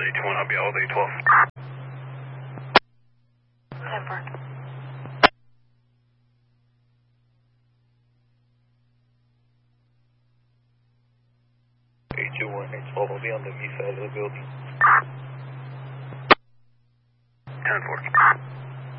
821, I'll be all day 12. 10-4. 821, 812, I'll be on the east side of the building. 10-4.